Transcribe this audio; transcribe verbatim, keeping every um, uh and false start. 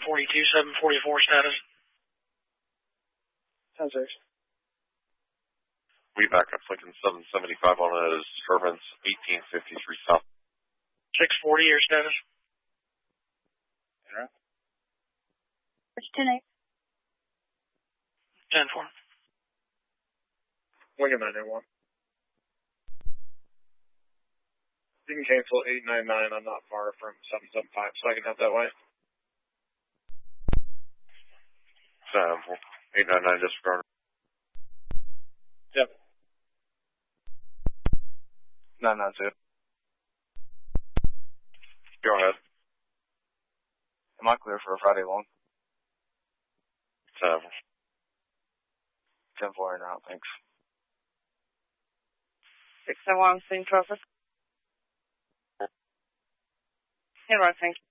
forty-two, seven forty-four status. ten six. We back up Lincoln seven seventy-five on a disturbance eighteen fifty-three south. six forty, your status. Interrupt. ten eight. ten four. Lincoln nine eight one. You can cancel eight nine nine. I'm not far from seven seven five, so I can head that way. seven four. eight nine nine disregard. Yep. nine nine two. Go ahead. Am I clear for a Friday long? ten four. ten four in route, thanks. six oh one, same traffic. Hey, right, thank you.